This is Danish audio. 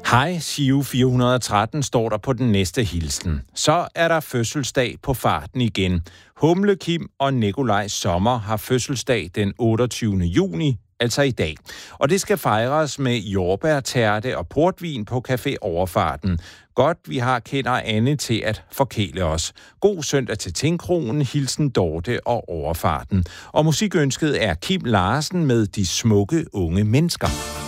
Hej, Giro 413 står der på den næste hilsen. Så er der fødselsdag på farten igen. Humle Kim og Nikolaj Sommer har fødselsdag den 28. juni, altså i dag. Og det skal fejres med jordbærtærte og portvin på Café Overfarten. Godt, vi har Kend og Anne til at forkæle os. God søndag til Tingkronen, hilsen Dorte og Overfarten. Og musikønsket er Kim Larsen med De smukke unge mennesker.